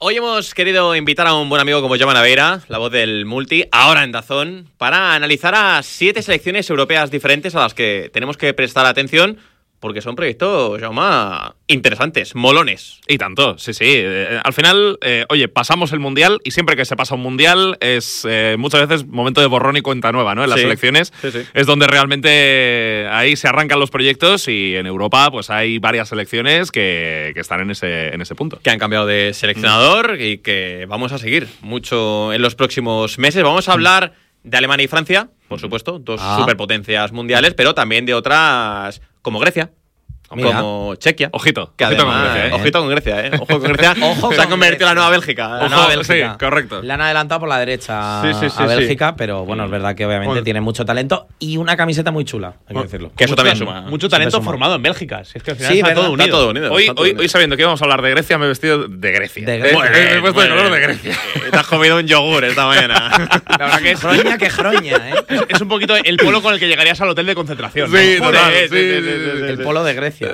hoy hemos querido invitar a un buen amigo como Jaume Naveira, la voz del multi, ahora en DAZN, para analizar a 7 selecciones europeas diferentes a las que tenemos que prestar atención, porque son proyectos, Jaume, interesantes, molones. Y tanto, sí. Al final, oye, pasamos el Mundial y siempre que se pasa un Mundial es muchas veces momento de borrón y cuenta nueva, ¿no? En las selecciones es donde realmente ahí se arrancan los proyectos y en Europa pues hay varias selecciones que están en ese punto. Que han cambiado de seleccionador y que vamos a seguir mucho en los próximos meses. Vamos a hablar de Alemania y Francia, por supuesto, dos superpotencias mundiales, pero también de otras como Grecia, como Chequia. Ojito que con Grecia, Ojito con Grecia, Ojo con Grecia. Se ha convertido en la nueva Bélgica. Sí, correcto. Le han adelantado por la derecha a Bélgica, pero bueno, es verdad que obviamente tiene mucho talento y una camiseta muy chula, hay que decirlo. Que eso también suma. Mucho talento formado en Bélgica. Si es que al final está todo unido. Hoy sabiendo que íbamos a hablar de Grecia, me he vestido de Grecia. Me he puesto de color de Grecia. Te has comido un yogur esta mañana. La verdad que es Froña que jroña, Es un poquito el polo con el que llegarías al hotel de concentración. Sí, total. El polo de Grecia.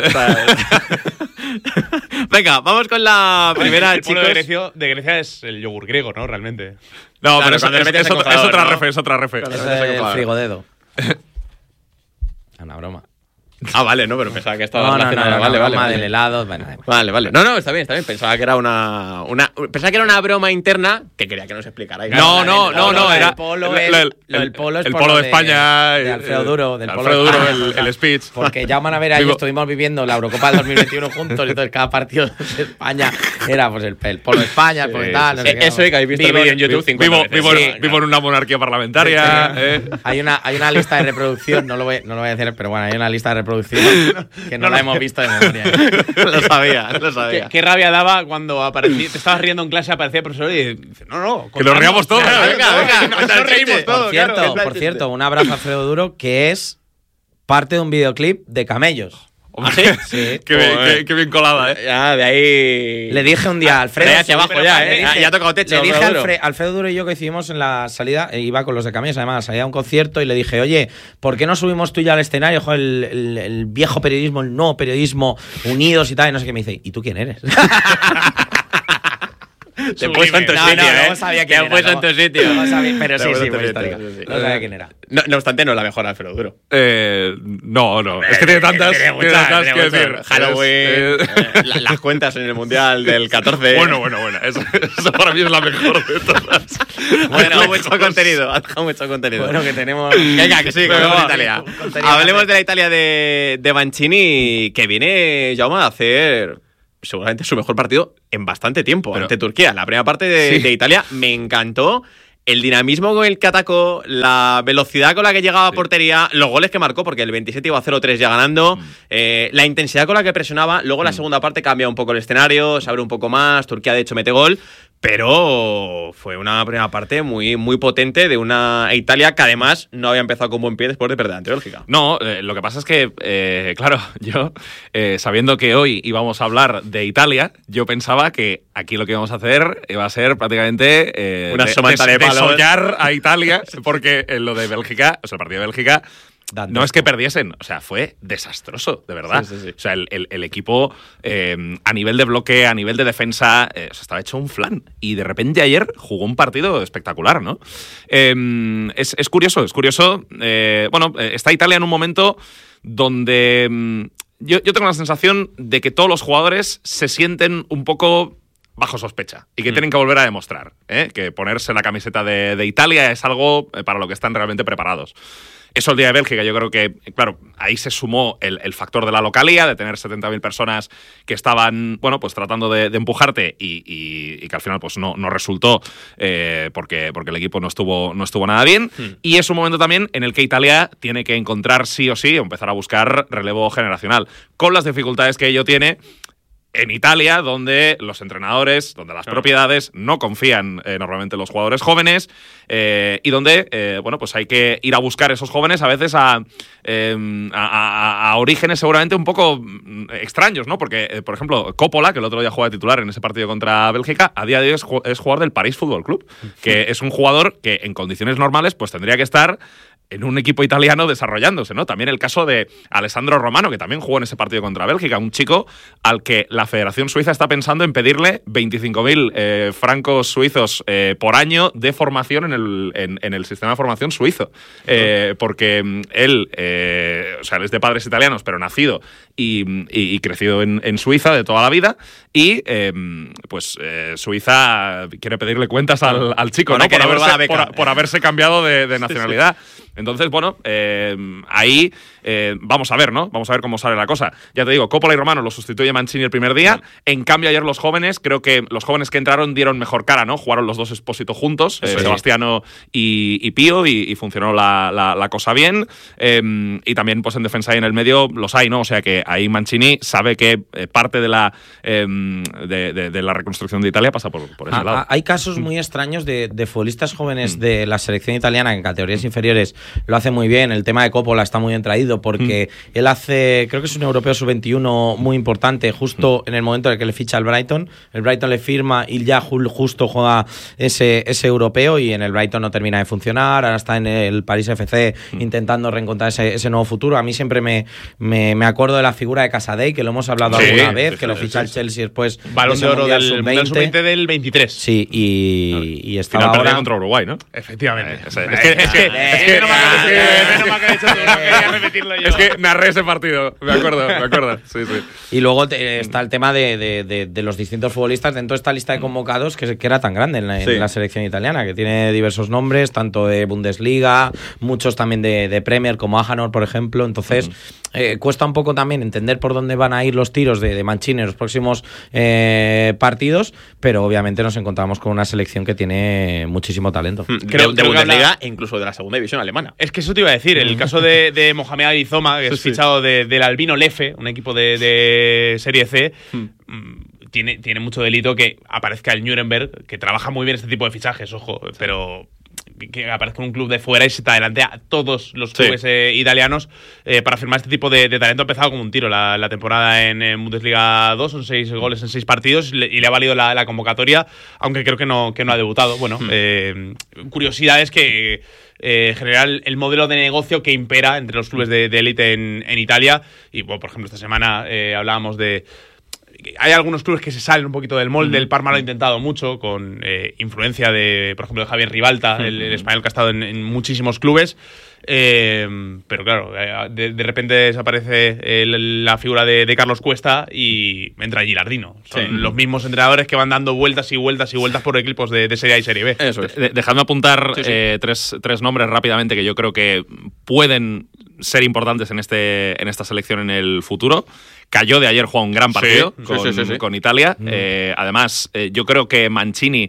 Venga, vamos con la primera, el polo chicos. de Grecia es el yogur griego, ¿no? Realmente. No, Claro, pero es otra refe. Es el frigodedo. Una broma. Vale, no, pero pensaba que estaba relacionado. Broma del helado. Vale. No, está bien. Pensaba que era pensaba que era una broma interna que quería que nos explicara. No, era el polo el polo de España, de Alfredo Duro, el speech. Porque Jaume Naveira y yo estuvimos viviendo la Eurocopa del 2021 juntos, y entonces cada partido de España era pues el polo de España, pues tal, no sé qué. Eso que habéis visto el vídeo en YouTube 50 veces. Vivo en una monarquía parlamentaria. Hay una lista de reproducción, no lo voy a decir, pero bueno, hay una lista de reproducción que no la hemos visto de memoria. Lo sabía. Qué rabia daba cuando aparecía, te estabas riendo en clase, aparecía el profesor y dice, no. Que nos riamos todos. Venga, nos reímos todos. Por cierto, un abrazo a Alfredo Duro, que es parte de un videoclip de Camellos. Sí. Qué bien colada, Ya, de ahí. Le dije un día a Alfredo. Hacia abajo ya ha tocado techo. Le dije a Alfredo Duro y yo, que hicimos en la salida, iba con los de Camellos, además, salía a un concierto, y le dije, oye, ¿por qué no subimos tú ya al escenario? Joder, el viejo periodismo, el nuevo periodismo, unidos y tal, y no sé qué. Me dice, ¿y tú quién eres? Te he puesto en tu sitio, No sabía quién era. Te he puesto en tu sitio. Pero sí, fue histórica. No sabía quién era. No obstante, no es la mejor Alfredo Duro. No. Es que tiene tantas que decir. Halloween, las cuentas en el Mundial del 14. Bueno. Eso para mí es la mejor de todas. Bueno, mucho contenido. Bueno, que tenemos. Venga, que sí, que hablemos de Italia. Hablemos de la Italia de Mancini, que viene, Jaume, a hacer seguramente su mejor partido en bastante tiempo ante Turquía. La primera parte de Italia me encantó. El dinamismo con el que atacó, la velocidad con la que llegaba a portería, los goles que marcó, porque el 27 iba 0-3 ya ganando, la intensidad con la que presionaba. Luego la segunda parte cambia un poco el escenario, se abre un poco más, Turquía de hecho mete gol, pero fue una primera parte muy, muy potente de una Italia que además no había empezado con buen pie después de perder ante Bélgica. No, lo que pasa es que, claro, yo, sabiendo que hoy íbamos a hablar de Italia, yo pensaba que aquí lo que íbamos a hacer iba a ser prácticamente una somanta de palos. Desollar a Italia, porque lo de Bélgica, o sea, el partido de Bélgica, no es que perdiesen, o sea, fue desastroso, de verdad. Sí. O sea, el equipo, a nivel de bloque, a nivel de defensa, estaba hecho un flan. Y de repente ayer jugó un partido espectacular, ¿no? Es curioso. Bueno, está Italia en un momento donde yo tengo la sensación de que todos los jugadores se sienten un poco bajo sospecha y que tienen que volver a demostrar que ponerse la camiseta de Italia es algo para lo que están realmente preparados. Eso el día de Bélgica, yo creo que, claro, ahí se sumó el factor de la localía, de tener 70.000 personas que estaban, bueno, pues tratando de empujarte y que al final pues no resultó porque el equipo no estuvo nada bien. Y es un momento también en el que Italia tiene que encontrar sí o sí, empezar a buscar relevo generacional, con las dificultades que ello tiene en Italia, donde los entrenadores, donde las propiedades no confían normalmente en los jugadores jóvenes y donde, bueno, pues hay que ir a buscar esos jóvenes a veces a orígenes seguramente un poco extraños, ¿no? Porque, por ejemplo, Coppola, que el otro día jugaba de titular en ese partido contra Bélgica, a día de hoy es jugador del París Fútbol Club, que es un jugador que en condiciones normales pues tendría que estar en un equipo italiano desarrollándose, ¿no? También el caso de Alessandro Romano, que también jugó en ese partido contra Bélgica, un chico al que la Federación Suiza está pensando en pedirle 25.000 francos suizos por año de formación en el sistema de formación suizo. Porque él, o sea, él es de padres italianos, pero nacido y crecido en Suiza de toda la vida, y pues Suiza quiere pedirle cuentas al chico, ¿no? Por haberse cambiado de nacionalidad. Entonces, bueno, ahí vamos a ver, ¿no? Vamos a ver cómo sale la cosa. Ya te digo, Coppola y Romano lo sustituye Mancini el primer día. En cambio, ayer los jóvenes, creo que los jóvenes que entraron dieron mejor cara, ¿no? Jugaron los dos Espósito juntos, Sebastiano y Pío, y funcionó la cosa bien. Y también, pues en defensa y en el medio los hay, ¿no? O sea que ahí Mancini sabe que parte de la reconstrucción de Italia pasa por ese lado. Hay casos muy extraños de futbolistas jóvenes de la selección italiana en categorías inferiores lo hace muy bien. El tema de Coppola está muy bien traído porque él hace, creo que es un europeo sub-21 muy importante, justo en el momento en el que le ficha al Brighton. El Brighton le firma y ya justo juega ese europeo, y en el Brighton no termina de funcionar. Ahora está en el París FC intentando reencontrar ese nuevo futuro. A mí siempre me acuerdo de la figura de Casadei, que lo hemos hablado alguna vez, que lo ficha el Chelsea después. Balón de oro del Mundial Sub-20 del 23. Sí, y estaba ahora contra Uruguay, ¿no? Efectivamente. Es que narré ese partido, me acuerdo. Sí. Y luego está el tema de los distintos futbolistas dentro de esta lista de convocados que era tan grande en la selección italiana, que tiene diversos nombres, tanto de Bundesliga, muchos también de Premier, como Ajanor, por ejemplo. Entonces, cuesta un poco también entender por dónde van a ir los tiros de Mancini en los próximos partidos, pero obviamente nos encontramos con una selección que tiene muchísimo talento. Creo de Bundesliga e incluso de la segunda división alemana. Es que eso te iba a decir. El caso de Mohamed Arizoma, que es fichado del Albino Lefe, un equipo de Serie C, tiene mucho delito que aparezca el Nuremberg, que trabaja muy bien este tipo de fichajes, ojo, pero que aparezca un club de fuera y se te adelante a todos los clubes italianos para firmar este tipo de talento. Ha empezado como un tiro la temporada en Bundesliga 2, son 6 goles en 6 partidos y le ha valido la convocatoria, aunque creo que no ha debutado. Bueno, curiosidades que en general el modelo de negocio que impera entre los clubes de élite en Italia. Y bueno, por ejemplo, esta semana hablábamos de... Hay algunos clubes que se salen un poquito del molde. El Parma lo ha intentado mucho, con influencia por ejemplo, de Javier Ribalta, el español que ha estado en muchísimos clubes. Pero claro, de repente desaparece la figura de Carlos Cuesta y entra Gilardino. Son los mismos entrenadores que van dando vueltas y vueltas y vueltas por equipos de Serie A y Serie B. Eso es. Dejadme apuntar tres nombres rápidamente que yo creo que pueden ser importantes en esta selección en el futuro. Cayó de ayer, jugó un gran partido con Italia. Además, yo creo que Mancini,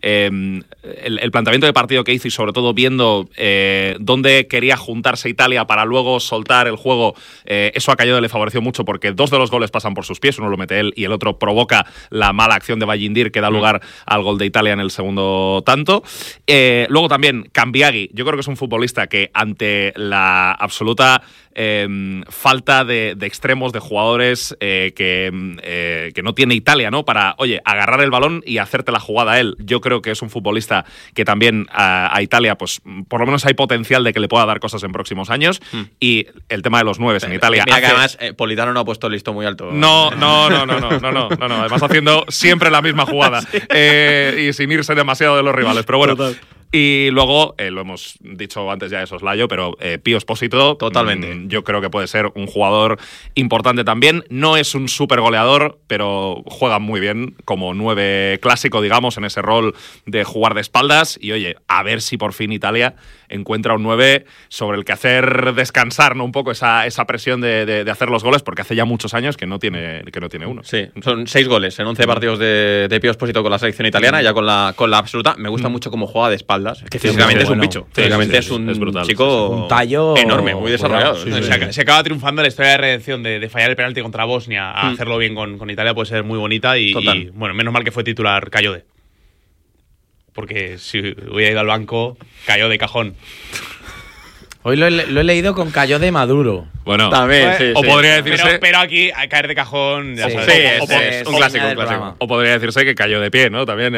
el planteamiento de partido que hizo, y sobre todo viendo dónde quería juntarse Italia para luego soltar el juego, eso a Cayó le favoreció mucho, porque 2 de los goles pasan por sus pies, uno lo mete él y el otro provoca la mala acción de Vallindir, que da lugar al gol de Italia en el segundo tanto. Luego también Cambiaghi, yo creo que es un futbolista que ante la absoluta falta de extremos, de jugadores que no tiene Italia, ¿no? Para, oye, agarrar el balón y hacerte la jugada a él. Yo creo que es un futbolista que también a Italia, pues por lo menos hay potencial de que le pueda dar cosas en próximos años. Y el tema de los 9 en Italia. Mira que además Politano no ha puesto el listo muy alto. No. Además haciendo siempre la misma jugada y sin irse demasiado de los rivales. Pero bueno. Total. Y luego, lo hemos dicho antes ya de Soslayo, pero Pío Espósito, totalmente. Yo creo que puede ser un jugador importante también. No es un súper goleador, pero juega muy bien como 9 clásico, digamos, en ese rol de jugar de espaldas. Y oye, a ver si por fin Italia encuentra un 9 sobre el que hacer descansar, ¿no? Un poco esa presión de hacer los goles, porque hace ya muchos años que no tiene uno. Sí, son 6 goles en 11 partidos de Pío Espósito con la selección italiana, ya con la absoluta. Me gusta mucho cómo juega de espaldas. Que físicamente es un bicho. Físicamente es un chico, un tallo enorme, muy desarrollado. Se acaba triunfando la historia de redención de fallar el penalti contra Bosnia a hacerlo bien con Italia. Puede ser muy bonita y bueno, menos mal que fue titular Cayode, porque si hubiera ido al banco cayó de cajón. Hoy lo he leído con Cayó de Maduro. Bueno, también, sí, o podría decirse… Pero aquí, a caer de cajón, ya Sí, sabes. es un clásico, un clásico. O podría decirse que cayó de pie, ¿no? También.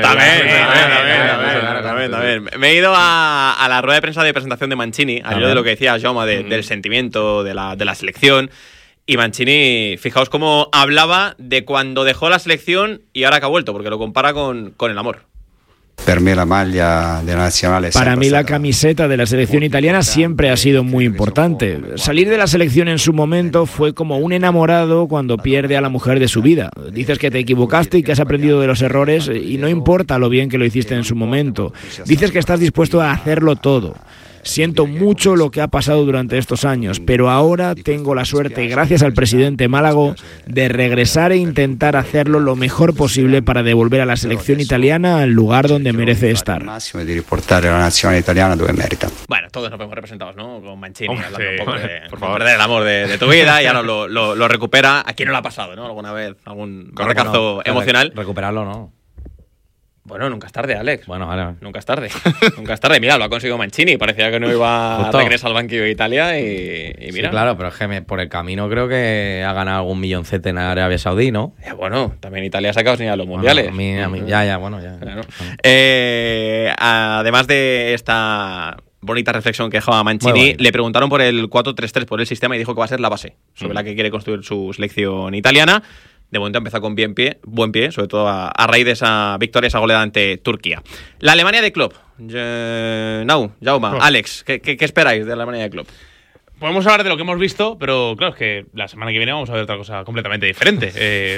También. Me he ido a la rueda de prensa de presentación de Mancini, al hilo de lo que decía Jaume, del sentimiento de la selección. Y Mancini, fijaos cómo hablaba de cuando dejó la selección y ahora que ha vuelto, porque lo compara con el amor. Para mí la camiseta de la selección italiana siempre ha sido muy importante. Salir de la selección en su momento fue como un enamorado cuando pierde a la mujer de su vida. Dices que te equivocaste y que has aprendido de los errores y no importa lo bien que lo hiciste en su momento. Dices que estás dispuesto a hacerlo todo. Siento mucho lo que ha pasado durante estos años, pero ahora tengo la suerte, gracias al presidente Málago, de regresar e intentar hacerlo lo mejor posible para devolver a la selección italiana al lugar donde merece estar. Bueno, todos nos vemos representados, ¿no? Con Mancini, hablando un poco por favor, perder el amor de tu vida y ahora lo recupera. ¿A quién no lo ha pasado, no? ¿Alguna vez? ¿Algún recazo emocional? Recuperarlo, ¿no? Bueno, nunca es tarde, Alex. Bueno, vale. Nunca es tarde. Nunca es tarde. Mira, lo ha conseguido Mancini. Parecía que no iba a regresar al banquillo de Italia y mira. Sí, claro, pero es que por el camino creo que ha ganado algún milloncete en Arabia Saudí, ¿no? Bueno, también Italia ha sacado señal a los mundiales. A mí, ya. Claro. Además de esta bonita reflexión que dejaba Mancini, le preguntaron por el 4-3-3, por el sistema, y dijo que va a ser la base sobre la que quiere construir su selección italiana. De momento ha empezado con buen pie, sobre todo a raíz de esa victoria, esa goleada ante Turquía. La Alemania de Klopp. Jaume, Alex, ¿qué esperáis de la Alemania de Klopp? Podemos hablar de lo que hemos visto, pero claro, es que la semana que viene vamos a ver otra cosa completamente diferente.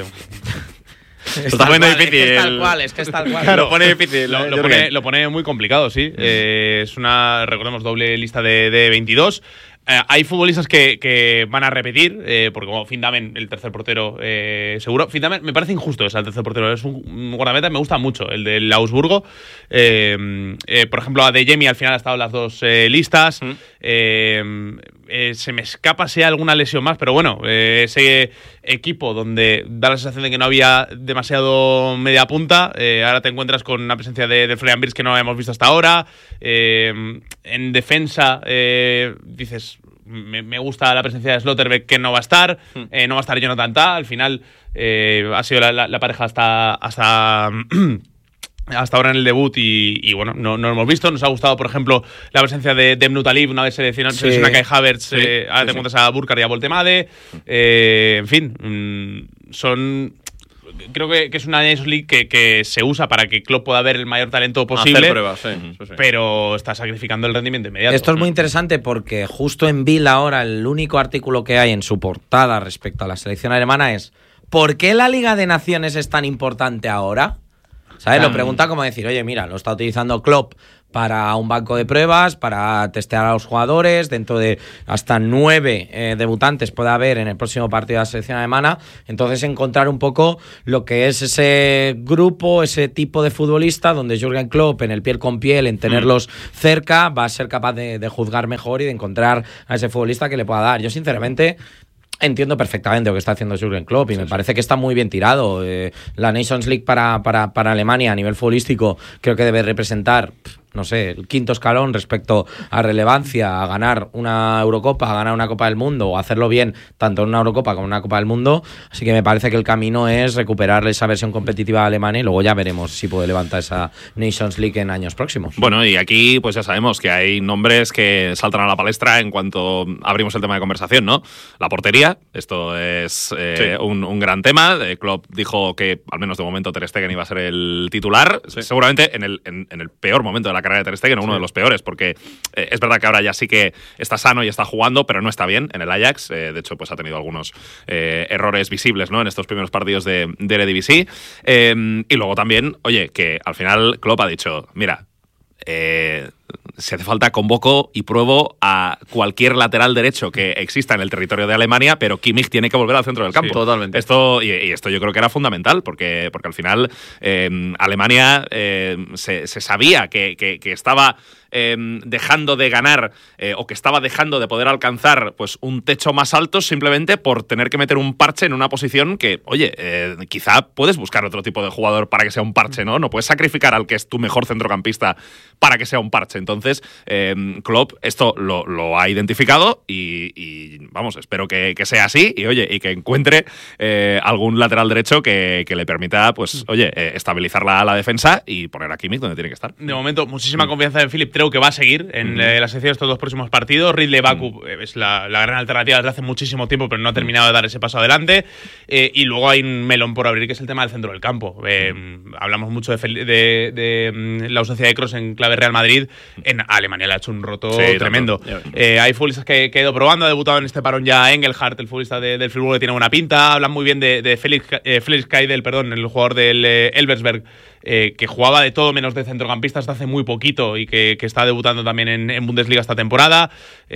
Está poniendo difícil. Es que es tal cual. Lo pone difícil. Lo pone muy complicado, sí. Es una, recordemos, doble lista de 22. Hay futbolistas que van a repetir, porque como Findamen, el tercer portero, seguro. Findamen me parece injusto el tercer portero, es un guardameta, me gusta mucho, el del Augsburgo. Por ejemplo, a De Jemi al final ha estado en las dos listas. Se me escapa si hay alguna lesión más, pero bueno, ese equipo donde da la sensación de que no había demasiado media punta, ahora te encuentras con una presencia de Florian Wirtz que no habíamos visto hasta ahora. En defensa, dices, me gusta la presencia de Slotterbeck, que no va a estar, no va a estar Jonathan Tah. Al final ha sido la pareja hasta ahora en el debut y bueno, no lo hemos visto. Nos ha gustado, por ejemplo, la presencia de Emre Talib, una vez selecciona Kai Havertz, ahora te encuentras a Burkhardt y a Voltemade. En fin, creo que es una Nations League que se usa para que Klopp pueda ver el mayor talento posible. Hacer pruebas, sí. Pero está sacrificando el rendimiento inmediato. Esto es muy interesante porque justo en Bill ahora el único artículo que hay en su portada respecto a la selección alemana es ¿por qué la Liga de Naciones es tan importante ahora? ¿Sabes? Lo pregunta como decir, oye, mira, lo está utilizando Klopp para un banco de pruebas, para testear a los jugadores, dentro de hasta 9 debutantes puede haber en el próximo partido de la selección alemana. Entonces encontrar un poco lo que es ese grupo, ese tipo de futbolista donde Jürgen Klopp, en el piel con piel, en tenerlos cerca, va a ser capaz de juzgar mejor y de encontrar a ese futbolista que le pueda dar. Yo sinceramente entiendo perfectamente lo que está haciendo Jürgen Klopp y me parece que está muy bien tirado. La Nations League para Alemania a nivel futbolístico creo que debe representar, no sé, el quinto escalón respecto a relevancia, a ganar una Eurocopa, a ganar una Copa del Mundo o hacerlo bien tanto en una Eurocopa como en una Copa del Mundo. Así que me parece que el camino es recuperar esa versión competitiva de Alemania y luego ya veremos si puede levantar esa Nations League en años próximos. Bueno, y aquí pues ya sabemos que hay nombres que saltan a la palestra en cuanto abrimos el tema de conversación, ¿no? La portería, esto es un gran tema. Klopp dijo que al menos de momento Ter Stegen iba a ser el titular, seguramente en el peor momento de la carrera de Ter Stegen, uno de los peores, porque es verdad que ahora ya sí que está sano y está jugando, pero no está bien en el Ajax. De hecho, pues ha tenido algunos errores visibles, ¿no?, en estos primeros partidos de Eredivisie. Y luego también, oye, que al final Klopp ha dicho, mira, si hace falta convoco y pruebo a cualquier lateral derecho que exista en el territorio de Alemania, pero Kimmich tiene que volver al centro del campo. Sí, totalmente. Esto yo creo que era fundamental, porque al final Alemania se sabía que estaba dejando de ganar o que estaba dejando de poder alcanzar pues un techo más alto simplemente por tener que meter un parche en una posición que, oye, quizá puedes buscar otro tipo de jugador para que sea un parche, ¿no? No puedes sacrificar al que es tu mejor centrocampista para que sea un parche. Entonces, Klopp esto lo ha identificado y vamos, espero que sea así y, oye, y que encuentre algún lateral derecho que le permita, pues, oye, estabilizar la defensa y poner a Kimmich donde tiene que estar. De momento, muchísima confianza en Philipp. Creo que va a seguir en la sección de estos 2 próximos partidos. Ridley Baku es la gran alternativa desde hace muchísimo tiempo, pero no ha terminado de dar ese paso adelante. Y luego hay un melón por abrir, que es el tema del centro del campo. Hablamos mucho de la ausencia de Kroos en clave Real Madrid. En Alemania le ha hecho un roto tremendo. Hay futbolistas que he ido probando. Ha debutado en este parón ya Engelhardt, el futbolista del Friburgo, que tiene buena pinta. Hablan muy bien de Felix Keidel, el jugador del Elversberg, que jugaba de todo menos de centrocampista hasta hace muy poquito y que está debutando también en Bundesliga esta temporada.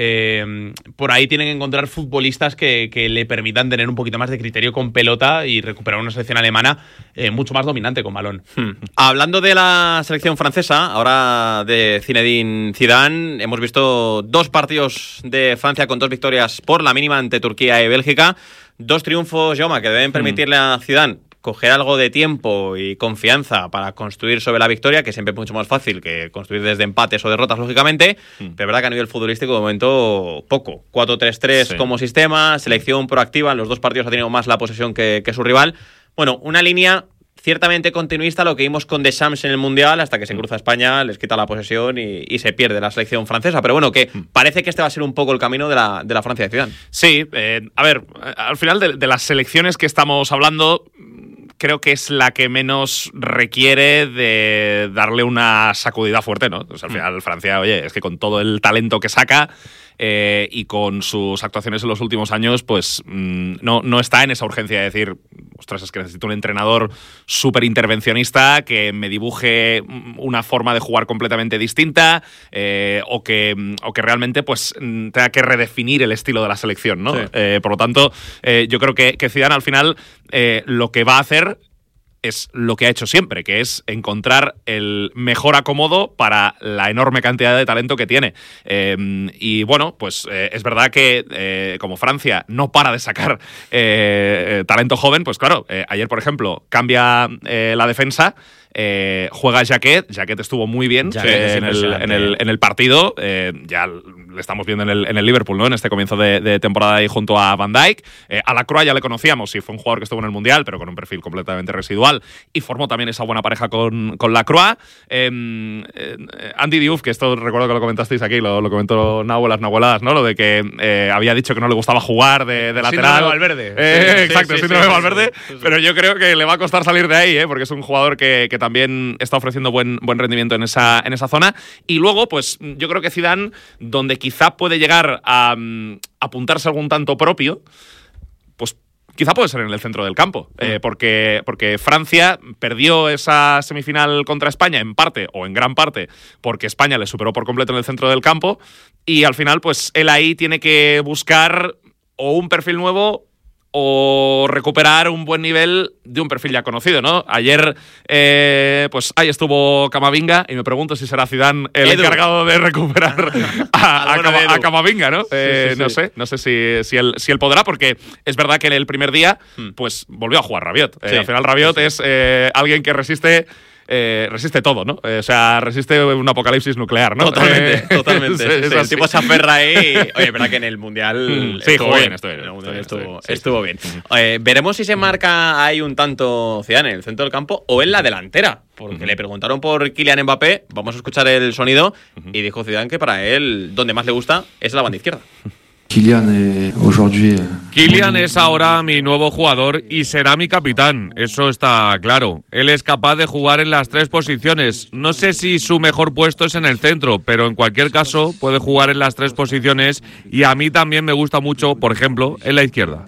Por ahí tienen que encontrar futbolistas que le permitan tener un poquito más de criterio con pelota y recuperar una selección alemana mucho más dominante con balón. Hablando de la selección francesa, ahora de Zinedine Zidane, hemos visto 2 partidos de Francia con 2 victorias por la mínima ante Turquía y Bélgica. 2 triunfos, Jaume, que deben permitirle a Zidane coger algo de tiempo y confianza para construir sobre la victoria, que siempre es mucho más fácil que construir desde empates o derrotas, lógicamente, pero es verdad que a nivel futbolístico de momento poco. 4-3-3 como sistema, selección proactiva, en los 2 partidos ha tenido más la posesión que su rival. Bueno, una línea ciertamente continuista, lo que vimos con Deschamps en el Mundial, hasta que se cruza España, les quita la posesión y se pierde la selección francesa. Pero bueno, que parece que este va a ser un poco el camino de la Francia de Zidane. Sí, a ver, al final de las selecciones que estamos hablando, creo que es la que menos requiere de darle una sacudida fuerte, ¿no? Pues al final Francia, oye, es que con todo el talento que saca y con sus actuaciones en los últimos años, pues no está en esa urgencia de decir, ostras, es que necesito un entrenador súper intervencionista que me dibuje una forma de jugar completamente distinta o que realmente pues tenga que redefinir el estilo de la selección, ¿no? Sí. Por lo tanto, yo creo que Zidane al final lo que va a hacer es lo que ha hecho siempre, que es encontrar el mejor acomodo para la enorme cantidad de talento que tiene. Y bueno, pues es verdad que como Francia no para de sacar talento joven, pues claro, ayer, por ejemplo, cambia la defensa. Juega Jacquet estuvo muy bien en el partido, ya le estamos viendo en el Liverpool, ¿no? En este comienzo de temporada ahí junto a Van Dijk. A Lacroix ya le conocíamos, sí, fue un jugador que estuvo en el Mundial, pero con un perfil completamente residual, y formó también esa buena pareja con Lacroix. Andy Diouf, que esto recuerdo que lo comentasteis aquí, lo comentó Nahuelas, ¿no? Lo de que había dicho que no le gustaba jugar de lateral. Síndrome de Valverde. Exacto, síndrome de Valverde, pero yo creo que le va a costar salir de ahí, porque es un jugador que también está ofreciendo buen rendimiento en esa zona. Y luego, pues yo creo que Zidane, donde quizá puede llegar a apuntarse algún tanto propio, pues quizá puede ser en el centro del campo, porque Francia perdió esa semifinal contra España en parte o en gran parte porque España le superó por completo en el centro del campo, y al final pues él ahí tiene que buscar o un perfil nuevo o recuperar un buen nivel de un perfil ya conocido, ¿no? Ayer, pues ahí estuvo Camavinga, y me pregunto si será Zidane el encargado de recuperar a Camavinga, ¿no? No sé si él podrá, porque es verdad que en el primer día pues volvió a jugar Rabiot. Al final Rabiot es alguien que resiste todo, ¿no? O sea, resiste un apocalipsis nuclear, ¿no? Totalmente. El tipo se aferra ahí. Oye, verdad que en el Mundial estuvo bien. Veremos si se marca ahí un tanto Zidane en el centro del campo o en la delantera, porque le preguntaron por Kylian Mbappé, vamos a escuchar el sonido, y dijo Zidane que para él donde más le gusta es la banda izquierda. Kylian es ahora mi nuevo jugador y será mi capitán, eso está claro. Él es capaz de jugar en las 3 posiciones. No sé si su mejor puesto es en el centro, pero en cualquier caso puede jugar en las 3 posiciones, y a mí también me gusta mucho, por ejemplo, en la izquierda.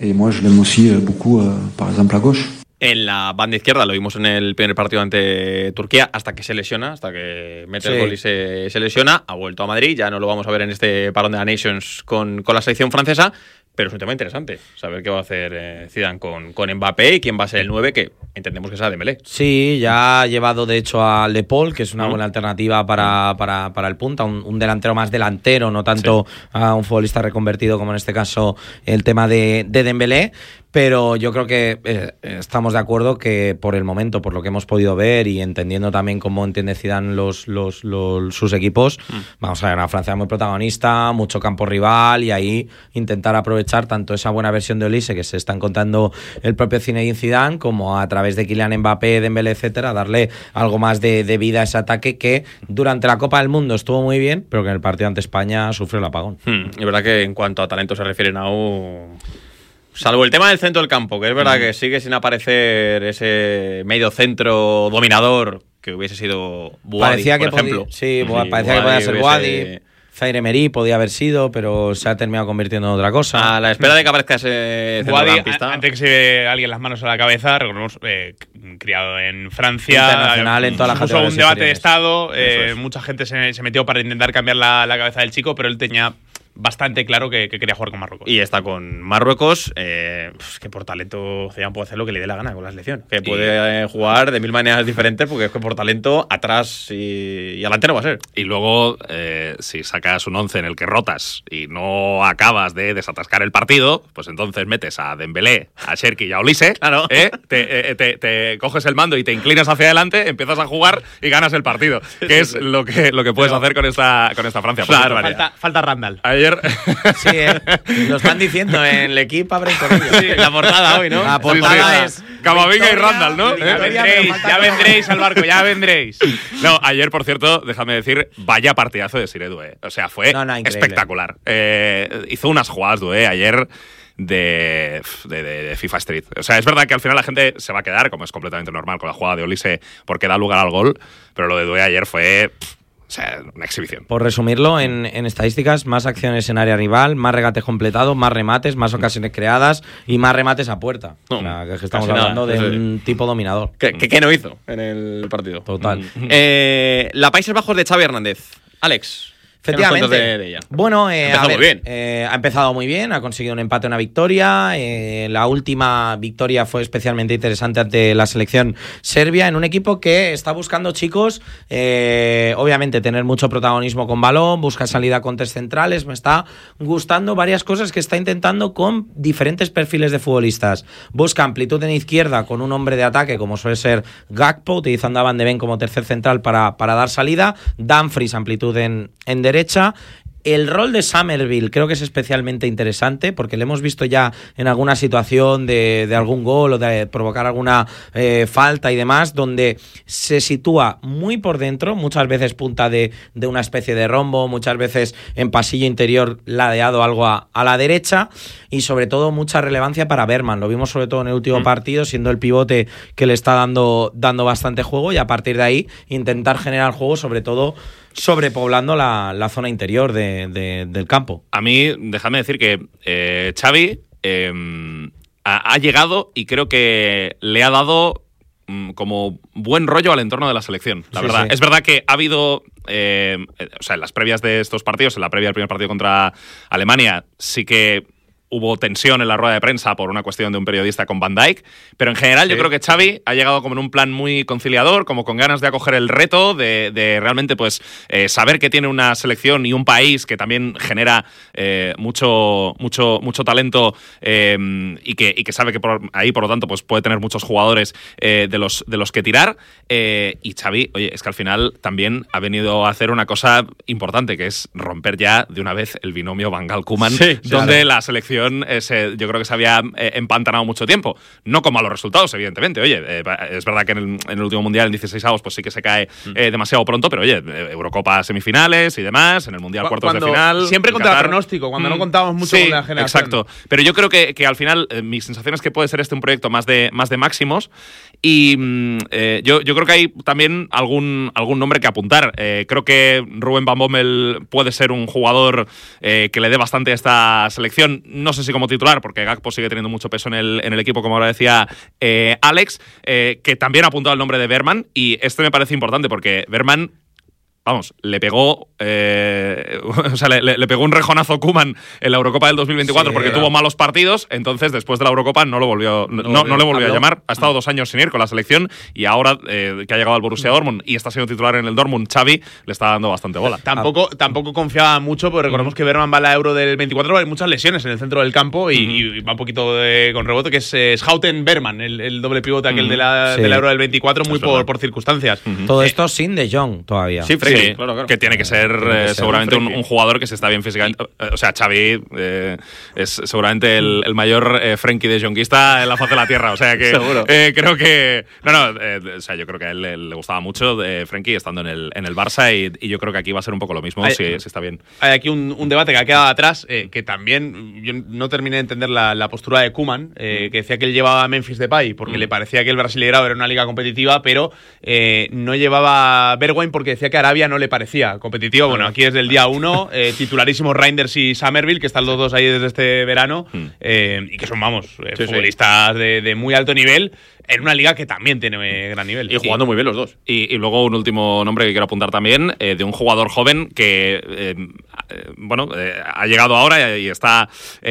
En la banda izquierda lo vimos en el primer partido ante Turquía, hasta que se lesiona, hasta que mete el gol y se lesiona. Ha vuelto a Madrid, ya no lo vamos a ver en este parón de la Nations con la selección francesa, pero es un tema interesante saber qué va a hacer Zidane con Mbappé y quién va a ser el 9, que entendemos que será Dembélé. Sí, ya ha llevado de hecho a Le Paul, que es una buena alternativa para el punta, un delantero más delantero, no tanto a un futbolista reconvertido como en este caso el tema de Dembélé. Pero yo creo que estamos de acuerdo que por el momento, por lo que hemos podido ver y entendiendo también cómo entiende Zidane sus equipos, vamos a ver una Francia muy protagonista, mucho campo rival y ahí intentar aprovechar tanto esa buena versión de Olise que se está encontrando el propio Zinedine Zidane como a través de Kylian Mbappé, Dembélé, etcétera, darle algo más de vida a ese ataque que durante la Copa del Mundo estuvo muy bien, pero que en el partido ante España sufrió el apagón. Es verdad que en cuanto a talento se refiere, salvo el tema del centro del campo, que es verdad que sigue sin aparecer ese medio centro dominador que hubiese sido Boadi, por ejemplo. Parecía que podía ser Boadi. Zaire Emery podía haber sido, pero se ha terminado convirtiendo en otra cosa. A la espera de que aparezca ese centrocampista. Antes que se ve alguien las manos a la cabeza, recordemos, criado en Francia, internacional en todas las categorías. Un debate de estado, mucha gente se metió para intentar cambiar la cabeza del chico, pero él tenía bastante claro que quería jugar con Marruecos. Y está con Marruecos, que por talento Zidane puede hacer lo que le dé la gana con la selección. Que puede jugar de 1000 maneras diferentes, porque es que por talento atrás y adelante no va a ser. Y luego, si sacas un 11 en el que rotas y no acabas de desatascar el partido, pues entonces metes a Dembélé, a Cherki y a Olise, claro. Te coges el mando y te inclinas hacia adelante, empiezas a jugar y ganas el partido. Que es lo que puedes hacer con esta Francia. Claro, falta Randall. Sí, lo están diciendo en el equipo, abren con ellos. Sí, la portada hoy, ¿no? La portada es Camavinga y Randall, ¿no? Ya vendréis al barco, ya vendréis. No, ayer, por cierto, déjame decir, vaya partidazo de Siré Doué. O sea, fue espectacular. Hizo unas jugadas Doué ayer de FIFA Street. O sea, es verdad que al final la gente se va a quedar, como es completamente normal, con la jugada de Olise porque da lugar al gol, pero lo de Doué ayer fue... O sea, una exhibición. Por resumirlo, en estadísticas, más acciones en área rival, más regates completados, más remates, más ocasiones creadas y más remates a puerta. No, o sea, que estamos hablando de un tipo dominador. ¿Qué no hizo en el partido? Total. La Países Bajos de Xavi Hernández. Alex. Efectivamente. De ella? Bueno, ha empezado muy bien, ha conseguido un empate, una victoria. La última victoria fue especialmente interesante ante la selección serbia, en un equipo que está buscando, chicos, obviamente tener mucho protagonismo con balón, busca salida con tres centrales. Me está gustando varias cosas que está intentando con diferentes perfiles de futbolistas. Busca amplitud en izquierda con un hombre de ataque como suele ser Gakpo, utilizando a Van de Ven como tercer central para dar salida. Dumfries, amplitud en derecha. El rol de Summerville creo que es especialmente interesante porque le hemos visto ya en alguna situación de algún gol o de provocar alguna falta y demás, donde se sitúa muy por dentro, muchas veces punta de una especie de rombo, muchas veces en pasillo interior ladeado algo a la derecha, y sobre todo mucha relevancia para Bergman. Lo vimos sobre todo en el último partido, siendo el pivote que le está dando bastante juego, y a partir de ahí intentar generar juego, sobre todo sobrepoblando la zona interior del campo. A mí, déjame decir que Xavi ha llegado y creo que le ha dado como buen rollo al entorno de la selección, la verdad. Sí. Es verdad que ha habido, en las previas de estos partidos, en la previa del primer partido contra Alemania, sí que hubo tensión en la rueda de prensa por una cuestión de un periodista con Van Dijk, pero en general yo creo que Xavi ha llegado como en un plan muy conciliador, como con ganas de acoger el reto, de realmente pues saber que tiene una selección y un país que también genera mucho talento, y que sabe que por ahí, por lo tanto, pues puede tener muchos jugadores de los que tirar. Y Xavi, oye, es que al final también ha venido a hacer una cosa importante, que es romper ya de una vez el binomio Van Gaal-Koeman, donde la selección yo creo que se había empantanado mucho tiempo. No como a los resultados, evidentemente. Oye, es verdad que en el último Mundial, en 16avos, pues sí que se cae demasiado pronto, pero oye, Eurocopa semifinales y demás, en el Mundial cuartos de final. Siempre contra pronóstico, cuando no contábamos mucho con la generación. Exacto. Pero yo creo que al final mi sensación es que puede ser un proyecto más de máximos, y yo creo que hay también algún nombre que apuntar. Creo que Ruben Van Bommel puede ser un jugador que le dé bastante a esta selección. No sé si como titular, porque Gakpo sigue teniendo mucho peso en el equipo, como ahora decía Alex, que también ha apuntado el nombre de Bergman, y me parece importante porque Bergman vamos, le pegó le pegó un rejonazo Koeman en la Eurocopa del 2024 porque tuvo malos partidos, entonces después de la Eurocopa no le volvió a llamar. Ha estado 2 años sin ir con la selección y ahora que ha llegado al Borussia Dortmund y está siendo titular en el Dortmund, Xavi le está dando bastante bola. Tampoco confiaba mucho, porque recordemos que Bergman va a la Euro del 24, hay muchas lesiones en el centro del campo y va un poquito con rebote, que es Schouten-Bergman, el doble pivote aquel de la Euro del 24, muy por circunstancias. Todo esto sin De Jong todavía. Sí, claro. Que tiene que ser seguramente un jugador que se está bien físicamente. O sea, Xavi es seguramente el mayor Frenkie de Jongista en la faz de la tierra. O sea que creo que. O sea, yo creo que a él le gustaba mucho Frenkie estando en el Barça y yo creo que aquí va a ser un poco lo mismo si está bien. Hay aquí un debate que ha quedado atrás, que también yo no terminé de entender la postura de Koeman, que decía que él llevaba a Memphis Depay porque le parecía que el Brasileirao era una liga competitiva, pero no llevaba a Bergwijn porque decía que Arabia no le parecía competitivo. Bueno, aquí desde el día 1, titularísimos Reinders y Summerville, que están los dos ahí desde este verano, y que son, futbolistas de muy alto nivel, en una liga que también tiene gran nivel. Y jugando muy bien los dos. Y luego un último nombre que quiero apuntar también, de un jugador joven que ha llegado ahora y está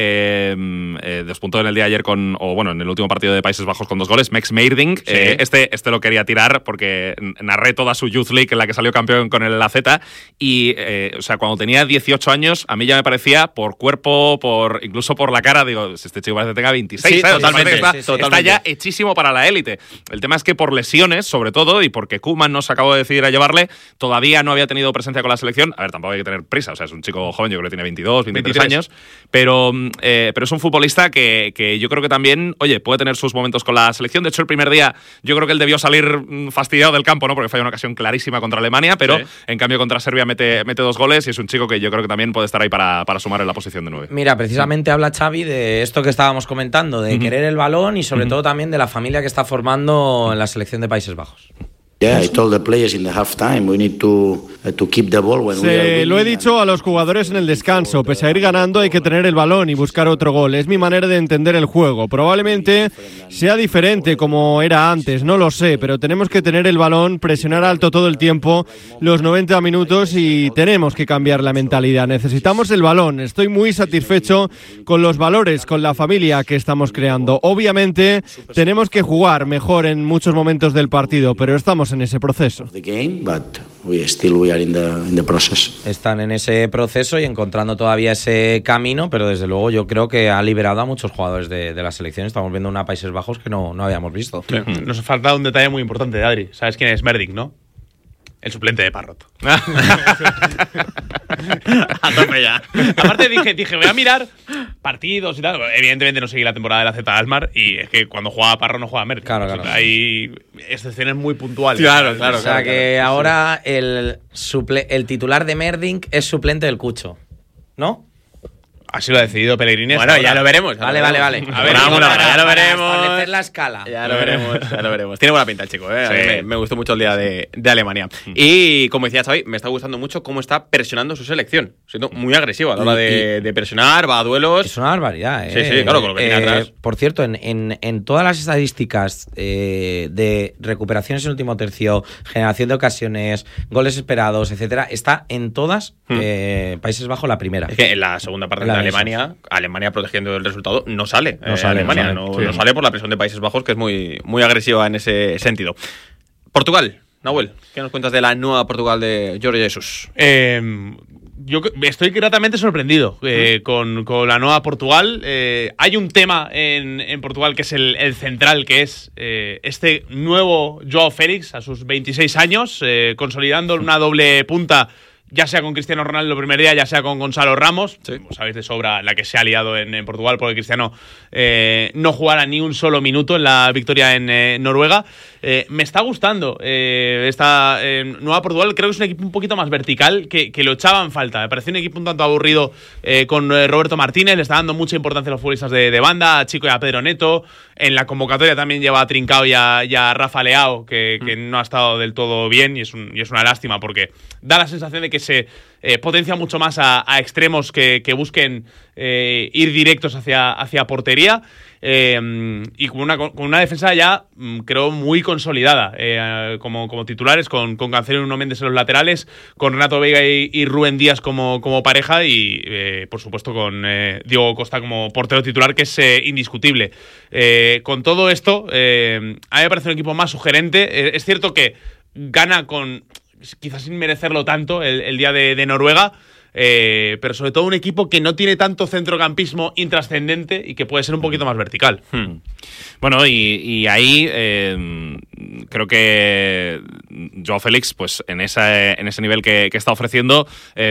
despuntó en el día de ayer en el último partido de Países Bajos con 2 goles, Max Meerdink. Este lo quería tirar porque narré toda su Youth League en la que salió campeón con el AZ y cuando tenía 18 años a mí ya me parecía por cuerpo, incluso por la cara, digo, si este chico parece que tenga 26, ¿sabes? Totalmente, está ya hechísimo para la élite. El tema es que por lesiones, sobre todo, y porque Koeman no se acabó de decidir a llevarle, todavía no había tenido presencia con la selección. A ver, tampoco hay que tener prisa, o sea, es un chico joven, yo creo que tiene 22, 23 años, pero es un futbolista que yo creo que también, puede tener sus momentos con la selección. De hecho, el primer día yo creo que él debió salir fastidiado del campo, ¿no? Porque falló una ocasión clarísima contra Alemania, pero en cambio contra Serbia mete 2 goles y es un chico que yo creo que también puede estar ahí para sumar en la posición de 9. Mira, precisamente habla Xavi de esto que estábamos comentando, de querer el balón y sobre todo también de la familia que está formando en la selección de Países Bajos. Se lo he dicho a los jugadores en el descanso, pese a ir ganando hay que tener el balón y buscar otro gol. Es mi manera de entender el juego. Probablemente sea diferente como era antes, no lo sé, pero tenemos que tener el balón, presionar alto todo el tiempo, los 90 minutos y tenemos que cambiar la mentalidad. Necesitamos el balón. Estoy muy satisfecho con los valores, con la familia que estamos creando. Obviamente tenemos que jugar mejor en muchos momentos del partido, pero estamos en ese proceso. Están en ese proceso y encontrando todavía ese camino, pero desde luego yo creo que ha liberado a muchos jugadores de la selección. Estamos viendo una Países Bajos que no habíamos visto. Sí. Nos falta un detalle muy importante de Adri. ¿Sabes quién es Meerdink, no? El suplente de Parrot. A tope ya. Aparte dije, voy a mirar partidos y tal. Evidentemente no seguí la temporada de la Z Almar y es que cuando jugaba Parrot no jugaba Meerdink. Claro. Hay excepciones muy puntuales. Claro. O sea que ahora el titular de Meerdink es suplente del Cucho, ¿no? Así lo ha decidido Pellegrini. Bueno, ya lo veremos. Vale. A ver, ya lo veremos. Establecer la escala. Ya lo veremos. Tiene buena pinta el chico, ¿eh? Sí. A mí me gustó mucho el día de Alemania. Y como decía Xavi, me está gustando mucho cómo está presionando su selección. Siendo muy agresivo a la hora de presionar, va a duelos. Es una barbaridad, ¿eh? Sí, claro, con lo que tiene atrás. Por cierto, en todas las estadísticas de recuperaciones en último tercio, generación de ocasiones, goles esperados, etcétera, está en todas Países Bajos la primera. Es que en la segunda parte de Alemania protegiendo el resultado no sale. No sale por la presión de Países Bajos, que es muy, muy agresiva en ese sentido. Portugal, Nahuel, ¿qué nos cuentas de la nueva Portugal de Jorge Jesus? Yo estoy gratamente sorprendido con la nueva Portugal. Hay un tema en Portugal que es el central, que es este nuevo Joao Félix a sus 26 años, consolidando una doble punta, ya sea con Cristiano Ronaldo el primer día, ya sea con Gonzalo Ramos. Sí. Como sabéis de sobra la que se ha liado en Portugal, porque Cristiano no jugara ni un solo minuto en la victoria en Noruega. Me está gustando esta nueva Portugal. Creo que es un equipo un poquito más vertical, que lo echaba en falta. Me pareció un equipo un tanto aburrido con Roberto Martínez. Le está dando mucha importancia a los futbolistas de banda, a Chico y a Pedro Neto. En la convocatoria también lleva a Trincao y a Rafa Leao, que no ha estado del todo bien, y es una lástima, porque da la sensación de que que se potencia mucho más a extremos que busquen ir directos hacia portería. Y con una defensa ya, creo, muy consolidada como titulares, con Cancelo y Nuno Méndez en los laterales, con Renato Veiga y Rubén Díaz como pareja y, por supuesto, con Diego Costa como portero titular, que es indiscutible. Con todo esto, a mí me parece un equipo más sugerente. Es cierto que gana quizás sin merecerlo tanto el día de Noruega, pero sobre todo un equipo que no tiene tanto centrocampismo intrascendente y que puede ser un poquito más vertical. Bueno, y ahí creo que Joao Félix, pues en ese nivel que está ofreciendo,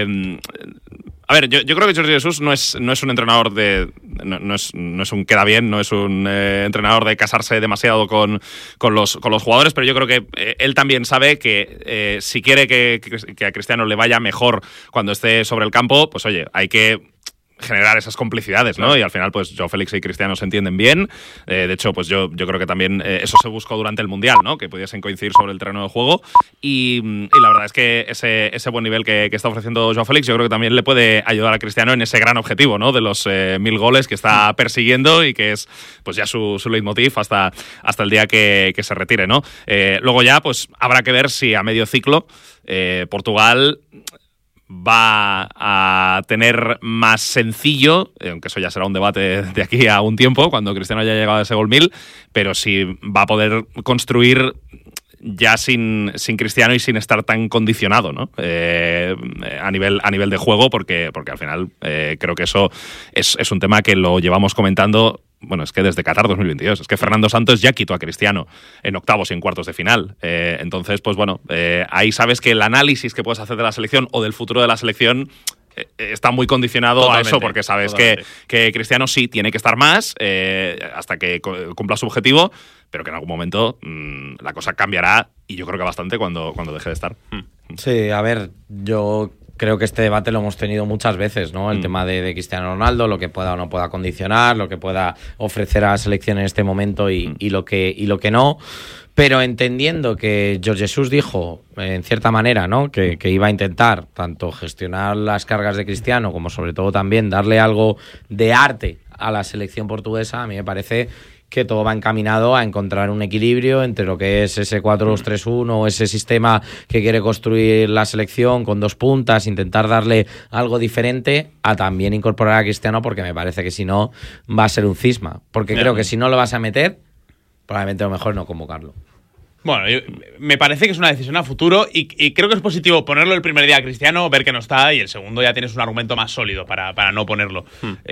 a ver, yo creo que Jorge Jesús no es un entrenador no es un queda bien, no es un entrenador de casarse demasiado con los jugadores, pero yo creo que él también sabe que si quiere que a Cristiano le vaya mejor cuando esté sobre el campo, pues oye, hay que generar esas complicidades, ¿no? Claro. Y al final, pues Joao Félix y Cristiano se entienden bien. De hecho, pues yo creo que también eso se buscó durante el Mundial, ¿no? Que pudiesen coincidir sobre el terreno de juego. Y la verdad es que ese buen nivel que está ofreciendo Joao Félix, yo creo que también le puede ayudar a Cristiano en ese gran objetivo, ¿no? De los 1000 goles que está persiguiendo y que es pues ya su leitmotiv hasta el día que se retire, ¿no? Luego ya, pues habrá que ver si a medio ciclo Portugal va a tener más sencillo, aunque eso ya será un debate de aquí a un tiempo, cuando Cristiano haya llegado a ese gol 1000, pero si va a poder construir ya sin Cristiano y sin estar tan condicionado, ¿no? A nivel de juego, porque al final creo que eso es un tema que lo llevamos comentando. Bueno, es que desde Qatar 2022. Es que Fernando Santos ya quitó a Cristiano en octavos y en cuartos de final. Entonces, pues bueno, ahí sabes que el análisis que puedes hacer de la selección o del futuro de la selección está muy condicionado totalmente, a eso, porque sabes que Cristiano sí tiene que estar más hasta que cumpla su objetivo, pero que en algún momento la cosa cambiará, y yo creo que bastante cuando deje de estar. Sí, a ver, yo creo que este debate lo hemos tenido muchas veces, ¿no? El tema de Cristiano Ronaldo, lo que pueda o no pueda condicionar, lo que pueda ofrecer a la selección en este momento y lo que no. Pero entendiendo que Jorge Jesús dijo, en cierta manera, ¿no? Que iba a intentar tanto gestionar las cargas de Cristiano como sobre todo también darle algo de arte a la selección portuguesa, a mí me parece que todo va encaminado a encontrar un equilibrio entre lo que es ese 4-2-3-1 o ese sistema que quiere construir la selección con dos puntas, intentar darle algo diferente, a también incorporar a Cristiano, porque me parece que si no va a ser un cisma. Porque creo que si no lo vas a meter, probablemente lo mejor es no convocarlo. Bueno, me parece que es una decisión a futuro y creo que es positivo ponerlo el primer día a Cristiano, ver que no está, y el segundo ya tienes un argumento más sólido para no ponerlo.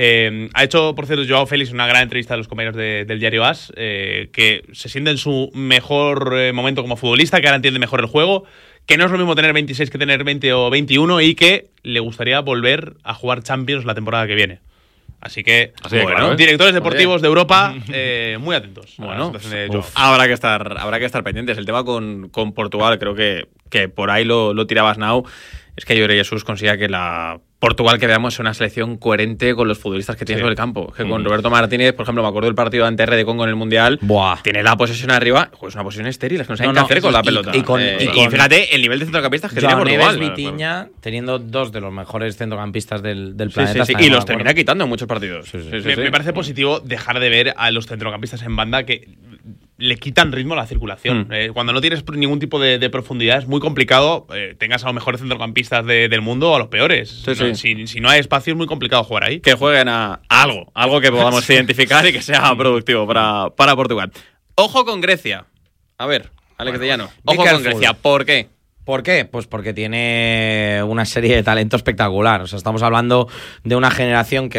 Ha hecho, por cierto, Joao Félix una gran entrevista a los compañeros del diario AS, que se siente en su mejor momento como futbolista, que ahora entiende mejor el juego, que no es lo mismo tener 26 que tener 20 o 21 y que le gustaría volver a jugar Champions la temporada que viene. Así que, bueno, directores deportivos de Europa, muy atentos. Bueno, habrá que estar pendientes. El tema con Portugal, creo que por ahí lo tirabas, Nau, es que Jorge Jesús consiga que la Portugal que veamos es una selección coherente con los futbolistas que tiene sobre el campo. Que con Roberto Martínez, por ejemplo, me acuerdo del partido ante R de Congo en el Mundial, tiene la posesión arriba, es una posesión estéril, es que no saben qué hacer con la pelota. Y fíjate el nivel de centrocampistas que tiene Portugal. Vitinha, teniendo dos de los mejores centrocampistas del planeta. Y los termina quitando en muchos partidos. Me parece positivo dejar de ver a los centrocampistas en banda que le quitan ritmo a la circulación. Cuando no tienes ningún tipo de profundidad es muy complicado, tengas a los mejores centrocampistas del mundo o a los peores. Si no hay espacio es muy complicado jugar ahí. Que jueguen a algo que podamos identificar y que sea productivo para Portugal. Ojo con Grecia. A ver, Alex de Llano. Ojo con Grecia. ¿Por qué? ¿Por qué? Pues porque tiene una serie de talento espectacular. O sea, estamos hablando de una generación que